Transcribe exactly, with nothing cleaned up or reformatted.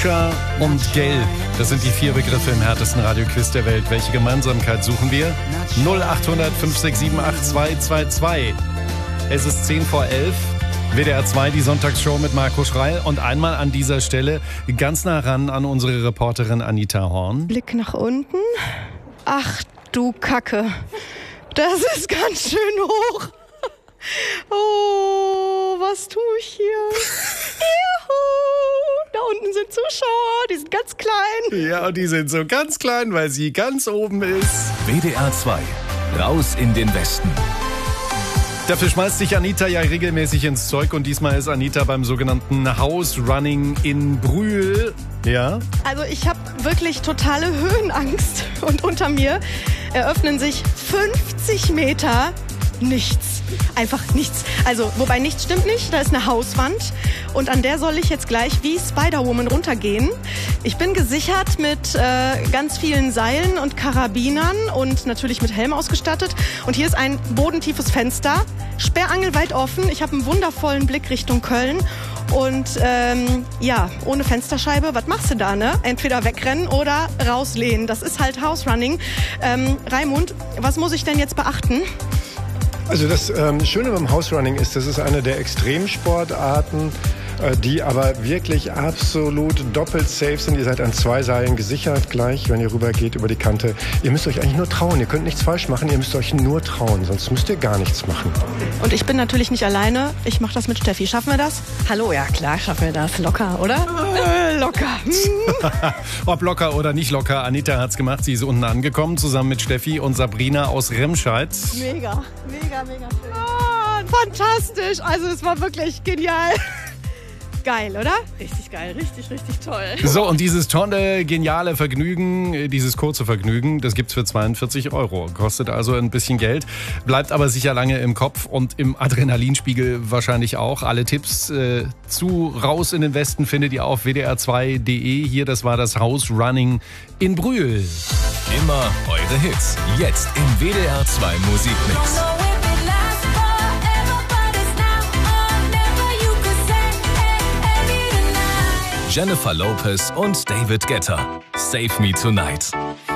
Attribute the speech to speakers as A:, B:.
A: Fuchsia und Gelb. Das sind die vier Begriffe im härtesten Radioquiz der Welt. Welche Gemeinsamkeit suchen wir? null acht hundert fünf sechs sieben acht zwei zwei zwei. Es ist zehn vor elf. W D R zwei, die Sonntagsshow mit Marco Schreil. Und einmal an dieser Stelle ganz nah ran an unsere Reporterin Anita Horn.
B: Blick nach unten. Ach du Kacke. Das ist ganz schön hoch. Oh, was tue ich hier? Juhu! Da unten sind Zuschauer, die sind ganz klein.
A: Ja, und die sind so ganz klein, weil sie ganz oben ist.
C: W D R zwei, raus in den Westen.
A: Dafür schmeißt sich Anita ja regelmäßig ins Zeug und diesmal ist Anita beim sogenannten House Running in Brühl. Ja?
B: Also ich habe wirklich totale Höhenangst und unter mir eröffnen sich fünfzig Meter nichts. Einfach nichts. Also, wobei nichts stimmt nicht, da ist eine Hauswand und an der soll ich jetzt gleich wie Spider-Woman runtergehen. Ich bin gesichert mit äh, ganz vielen Seilen und Karabinern und natürlich mit Helm ausgestattet. Und hier ist ein bodentiefes Fenster, sperrangelweit offen. Ich habe einen wundervollen Blick Richtung Köln. Und ähm, ja, ohne Fensterscheibe, was machst du da, ne? Entweder wegrennen oder rauslehnen. Das ist halt House Running. Ähm, Raimund, was muss ich denn jetzt beachten?
D: Also das ähm, Schöne beim House Running ist, das ist eine der Extremsportarten, äh, die aber wirklich absolut doppelt safe sind. Ihr seid an zwei Seilen gesichert gleich, wenn ihr rüber geht über die Kante. Ihr müsst euch eigentlich nur trauen. Ihr könnt nichts falsch machen, ihr müsst euch nur trauen, sonst müsst ihr gar nichts machen.
B: Und ich bin natürlich nicht alleine. Ich mache das mit Steffi. Schaffen wir das? Hallo, ja klar, schaffen wir das. Locker, oder? Äh, locker.
A: Ob locker oder nicht locker, Anita hat's gemacht. Sie ist unten angekommen, zusammen mit Steffi und Sabrina aus Remscheid.
B: Mega, mega, mega schön. Oh, fantastisch. Also es war wirklich genial. Geil, oder?
E: Richtig geil, richtig, richtig toll.
A: So, und dieses tolle, geniale Vergnügen, dieses kurze Vergnügen, das gibt's für zweiundvierzig Euro. Kostet also ein bisschen Geld, bleibt aber sicher lange im Kopf und im Adrenalinspiegel wahrscheinlich auch. Alle Tipps äh, zu Raus in den Westen findet ihr auf w d r zwei punkt d e. Hier, das war das House Running in Brühl.
C: Immer eure Hits, jetzt im W D R zwei Musikmix. Jennifer Lopez und David Guetta. Save Me Tonight.